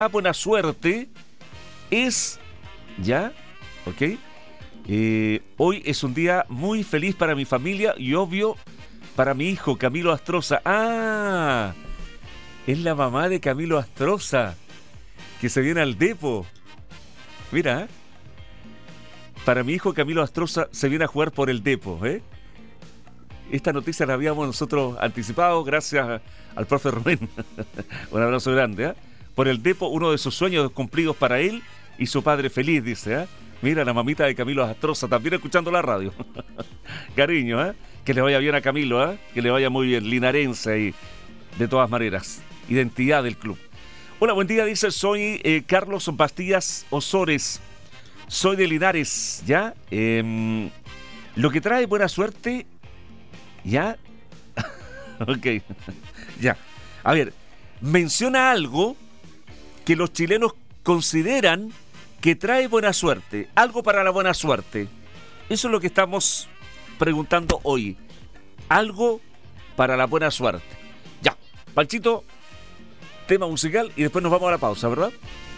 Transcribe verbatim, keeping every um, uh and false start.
buena suerte es, ¿ya? ¿Ok? Eh, hoy es un día muy feliz para mi familia y obvio para mi hijo Camilo Astroza. ¡Ah! Es la mamá de Camilo Astroza, que se viene al depo. Mira, ¿eh? Para mi hijo Camilo Astroza se viene a jugar por el depo, ¿eh? Esta noticia la habíamos nosotros anticipado gracias al profe Rubén. Un abrazo grande, ¿eh? Por el depo, uno de sus sueños cumplidos para él y su padre feliz, dice, ¿eh? Mira, la mamita de Camilo Astroza también escuchando la radio. Cariño, ¿eh? Que le vaya bien a Camilo, ¿eh? Que le vaya muy bien, linarense y de todas maneras, identidad del club. Hola, buen día, dice, soy eh, Carlos Bastías Osores, soy de Linares, ¿ya? Eh, lo que trae buena suerte, ¿ya? Ok, ya. A ver, menciona algo que los chilenos consideran que trae buena suerte, algo para la buena suerte. Eso es lo que estamos preguntando hoy. Algo para la buena suerte. Ya, Panchito, tema musical y después nos vamos a la pausa, ¿verdad?